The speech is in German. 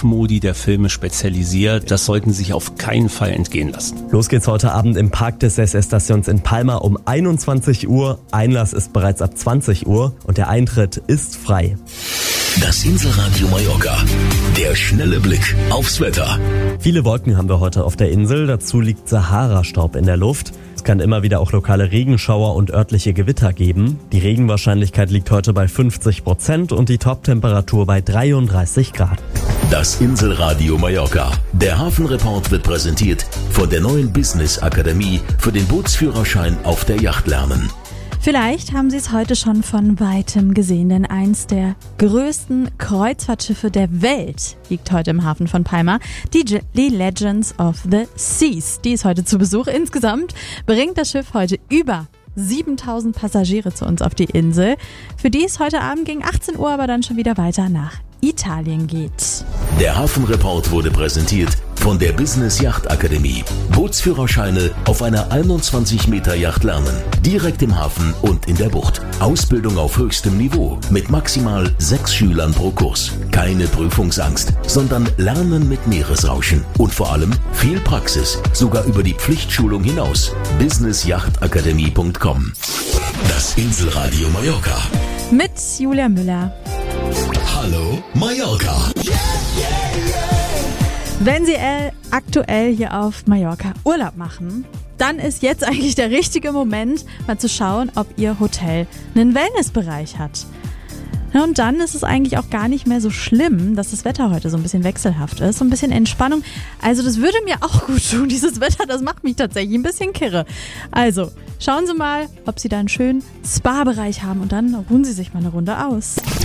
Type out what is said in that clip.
Live-Modi der Filme spezialisiert. Das sollten Sie sich auf keinen Fall entgehen lassen. Los geht's heute Abend im Parc des Estaciones in Palma um 21 Uhr. Einlass ist bereits ab 20 Uhr und der Eintritt ist frei. Das Inselradio Mallorca. Der schnelle Blick aufs Wetter. Viele Wolken haben wir heute auf der Insel. Dazu liegt Sahara-Staub in der Luft. Es kann immer wieder auch lokale Regenschauer und örtliche Gewitter geben. Die Regenwahrscheinlichkeit liegt heute bei 50% und die Toptemperatur bei 33 Grad. Das Inselradio Mallorca. Der Hafenreport wird präsentiert von der neuen Business Akademie für den Bootsführerschein auf der Yacht lernen. Vielleicht haben Sie es heute schon von Weitem gesehen, denn eins der größten Kreuzfahrtschiffe der Welt liegt heute im Hafen von Palma. Die Legends of the Seas. Die ist heute zu Besuch. Insgesamt bringt das Schiff heute über 7000 Passagiere zu uns auf die Insel, für die es heute Abend gegen 18 Uhr aber dann schon wieder weiter nach Italien geht. Der Hafenreport wurde präsentiert von der Business Yacht Akademie. Bootsführerscheine auf einer 21 Meter Yacht lernen. Direkt im Hafen und in der Bucht. Ausbildung auf höchstem Niveau mit maximal 6 Schülern pro Kurs. Keine Prüfungsangst, sondern Lernen mit Meeresrauschen. Und vor allem viel Praxis, sogar über die Pflichtschulung hinaus. businessjachtakademie.com. Das Inselradio Mallorca. Mit Julia Müller. Hallo Mallorca. Wenn Sie aktuell hier auf Mallorca Urlaub machen, dann ist jetzt eigentlich der richtige Moment, mal zu schauen, ob Ihr Hotel einen Wellnessbereich hat. Ja, und dann ist es eigentlich auch gar nicht mehr so schlimm, dass das Wetter heute so ein bisschen wechselhaft ist, so ein bisschen Entspannung. Also das würde mir auch gut tun, dieses Wetter, das macht mich tatsächlich ein bisschen kirre. Also schauen Sie mal, ob Sie da einen schönen Spa-Bereich haben und dann ruhen Sie sich mal eine Runde aus.